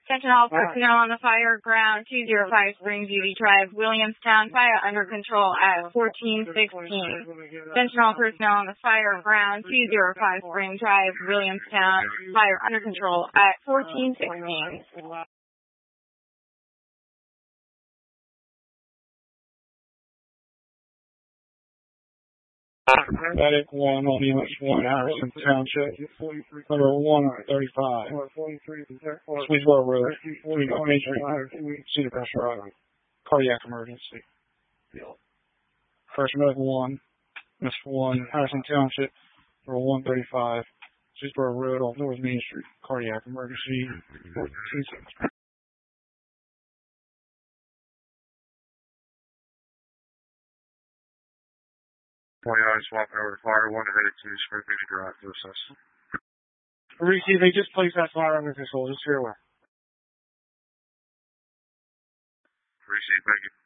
Sentinel personnel on the fire, ground 205 Spring Beauty Drive, Williamstown, fire under control at 1416. Sentinel personnel on the fire, ground 205 Spring Drive, Williamstown, fire under control at 1416. Medic 1 on EMS 1, Harrison Township, number 135. Swedesboro Road, Cedar Crest Road, cardiac emergency. First Medic 1, EMS 1, Harrison Township, number 135, Swedesboro Road off North Main Street, cardiac emergency. Swapping over to fire 1 headed to Spring Beauty Drive to assess. Receive, they just placed that fire under control. Just here away. Receive, thank you.